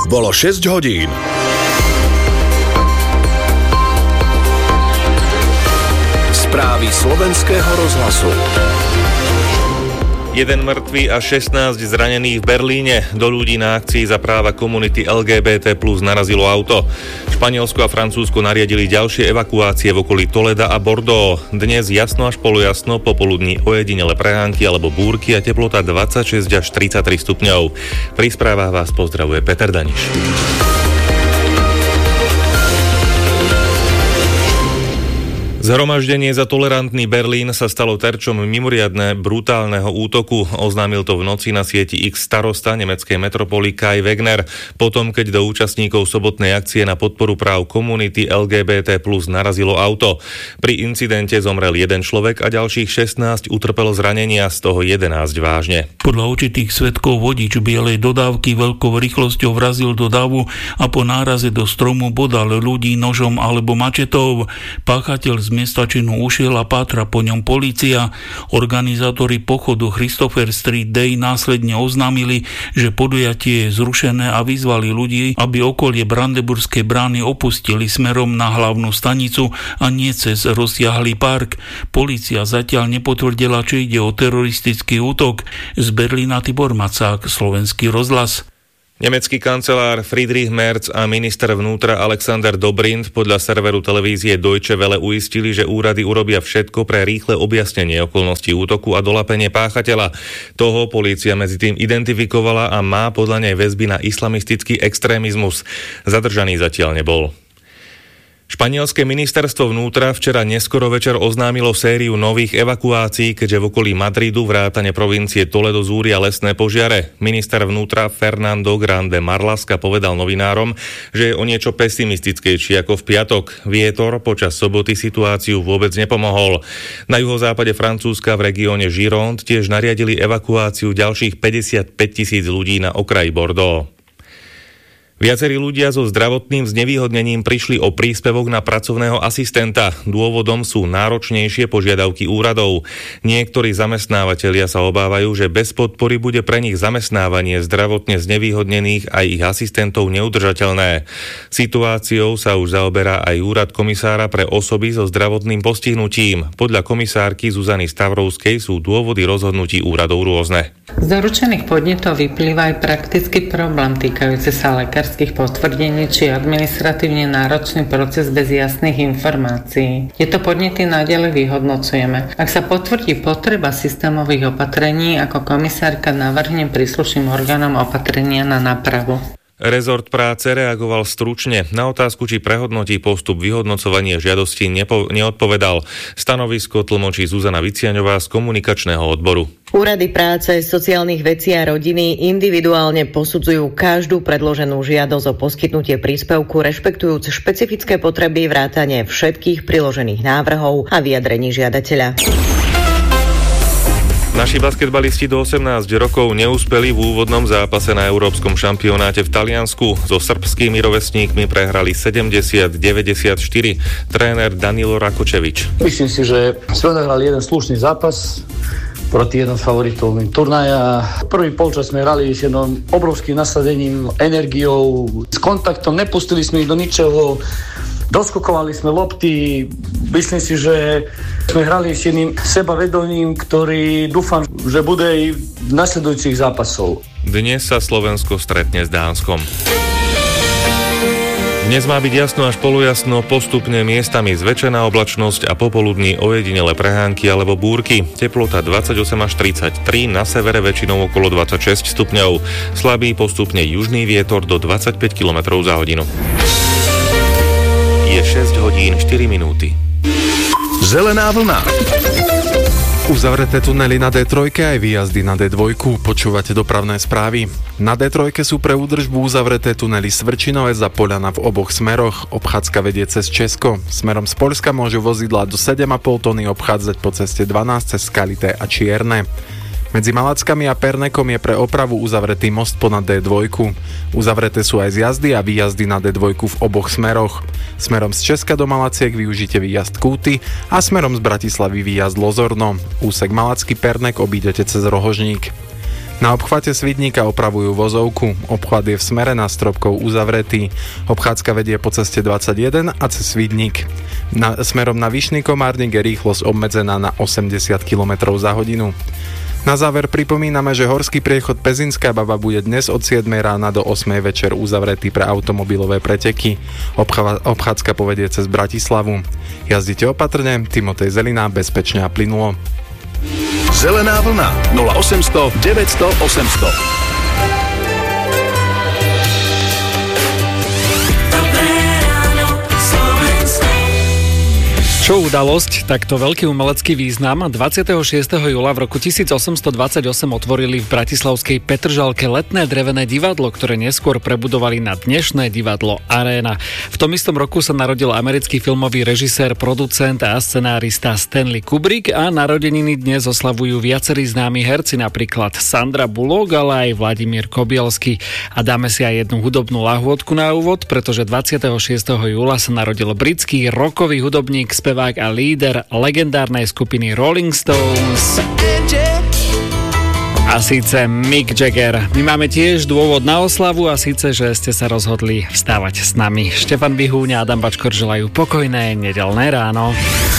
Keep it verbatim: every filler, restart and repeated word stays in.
Bolo šesť hodín. Správy slovenského rozhlasu. Jeden mŕtvý a šestnásť zranených v Berlíne. Do ľudí na akcii za práva komunity el gé bé té plus narazilo auto. Španielsko a Francúzsko nariadili ďalšie evakuácie v okolí Toleda a Bordeaux. Dnes jasno až polojasno, popoludní ojedinele prehánky alebo búrky a teplota dvadsaťšesť až tridsaťtri stupňov. Pri správach vás pozdravuje Peter Daniš. Zhromaždenie za tolerantný Berlín sa stalo terčom mimoriadne brutálneho útoku. Oznámil to v noci na sieti X starosta nemeckej metropoly Kai Wegner, potom keď do účastníkov sobotnej akcie na podporu práv komunity el gé bé té plus narazilo auto. Pri incidente zomrel jeden človek a ďalších šestnásť utrpelo zranenia, z toho jedenásť vážne. Podľa určitých svedkov vodič bielej dodávky veľkou rýchlosťou vrazil do davu a po náraze do stromu bodal ľudí nožom alebo mačetou. Páchateľ z miesta činu ušiel a pátra po ňom polícia. Organizátori pochodu Christopher Street Day následne oznámili, že podujatie je zrušené a vyzvali ľudí, aby okolie Brandenburskej brány opustili smerom na hlavnú stanicu a nie cez rozsiahlý park. Polícia zatiaľ nepotvrdila, či ide o teroristický útok. Z Berlína Tibor Macák, Slovenský rozhlas. Nemecký kancelár Friedrich Merz a minister vnútra Alexander Dobrindt podľa serveru televízie Deutsche Welle uistili, že úrady urobia všetko pre rýchle objasnenie okolností útoku a dolapenie páchateľa. Toho polícia medzi tým identifikovala a má podľa nej väzby na islamistický extrémizmus. Zadržaný zatiaľ nebol. Španielské ministerstvo vnútra včera neskoro večer oznámilo sériu nových evakuácií, keďže v okolí Madridu vrátane provincie Toledo zúria lesné požiare. Minister vnútra Fernando Grande Marlaska povedal novinárom, že je o niečo pesimistickejší ako v piatok. Vietor počas soboty situáciu vôbec nepomohol. Na juhozápade Francúzska v regióne Gironde tiež nariadili evakuáciu ďalších päťdesiatpäť tisíc ľudí na okraji Bordeaux. Viacerí ľudia so zdravotným znevýhodnením prišli o príspevok na pracovného asistenta. Dôvodom sú náročnejšie požiadavky úradov. Niektorí zamestnávatelia sa obávajú, že bez podpory bude pre nich zamestnávanie zdravotne znevýhodnených aj ich asistentov neudržateľné. Situáciou sa už zaoberá aj úrad komisára pre osoby so zdravotným postihnutím. Podľa komisárky Zuzany Stavrovskej sú dôvody rozhodnutí úradov rôzne. Z doručených podnetov vyplýva aj praktický problém týkajúci sa lekárskych potvrdení či administratívne náročný proces bez jasných informácií. Tieto podnety naďalej vyhodnocujeme. Ak sa potvrdí potreba systémových opatrení, ako komisárka navrhnem príslušným orgánom opatrenia na nápravu. Rezort práce reagoval stručne. Na otázku, či prehodnotí postup vyhodnocovania žiadosti, nepo- neodpovedal. Stanovisko tlmočí Zuzana Viciaňová z komunikačného odboru. Úrady práce, sociálnych vecí a rodiny individuálne posudzujú každú predloženú žiadosť o poskytnutie príspevku, rešpektujúc špecifické potreby vrátane všetkých priložených návrhov a vyjadrení žiadateľa. Naši basketbalisti do osemnásť rokov neúspeli v úvodnom zápase na európskom šampionáte v Taliansku. So srbskými rovesníkmi prehrali sedemdesiat deväťdesiatštyri. Tréner Danilo Rakočevič. Myslím si, že sme odohrali jeden slušný zápas proti jednom z favoritov turnaja. Prvý polčas sme hrali s jednom obrovským nasadením, energiou, s kontaktom, nepustili sme ich do ničoho. Doskokovali sme lopty, myslím si, že sme hrali s jedným sebavedomím, ktorý dúfam, že bude aj v nasledujúcich zápasov. Dnes sa Slovensko stretne s Dánskom. Dnes má byť jasno až polojasno, postupne miestami zväčšená oblačnosť a popoludní ojedinele prehánky alebo búrky. Teplota dvadsaťosem až tridsaťtri, na severe väčšinou okolo dvadsaťšesť stupňov. Slabý postupne južný vietor do dvadsaťpäť kilometrov za hodinu. Je šesť hodín štyri minúty. Zelená vlna. Uzavreté tunely na dé tri aj výjazdy na dé dva. Počúvate dopravné správy. Na dé tri sú pre údržbu uzavreté tunely Svrčinovec a Poľana v oboch smeroch. Obchádzka vedie cez Česko. Smerom z Poľska môžu vozidlá do sedem a pol tony obchádzať po ceste dvanásť cez Skalité a Čierne. Medzi Malackami a Pernekom je pre opravu uzavretý most ponad dé dva. Uzavreté sú aj zjazdy a výjazdy na dé dva v oboch smeroch. Smerom z Česka do Malaciek využite výjazd Kúty a smerom z Bratislavy výjazd Lozorno. Úsek Malacký Pernek obídete cez Rohožník. Na obchvate Svidníka opravujú vozovku. Obchvat je v smere na Stropkov uzavretý. Obchádzka vedie po ceste dvadsaťjeden a cez Svidník. Na, smerom na Vyšný Komárnik je rýchlosť obmedzená na osemdesiat kilometrov za hodinu. Na záver pripomíname, že horský priechod Pezinská Baba bude dnes od siedmej rána do ôsmej večer uzavretý pre automobilové preteky. Obchva, obchádzka povedie cez Bratislavu. Jazdite opatrne, Timotej Zelina, bezpečne a plynulo. Zelená vlna nula osemsto deväťsto osemsto. Čo udalosť, takto veľký umelecký význam. dvadsiateho šiesteho júla v roku tisícosemstodvadsaťosem otvorili v bratislavskej Petržalke letné drevené divadlo, ktoré neskôr prebudovali na dnešné divadlo Aréna. V tom istom roku sa narodil americký filmový režisér, producent a scenárista Stanley Kubrick a narodeniny dnes oslavujú viacerí známi herci, napríklad Sandra Bullock, ale aj Vladimír Kobielsky. A dáme si aj jednu hudobnú lahôdku na úvod, pretože dvadsiateho šiesteho júla sa narodil britský rockový hudobník, spevák a líder legendárnej skupiny Rolling Stones. A síce Mick Jagger. My máme tiež dôvod na oslavu a síce, že ste sa rozhodli vstávať s nami. Štefan Bihúň a Adam Bačkor želajú pokojné nedeľné ráno.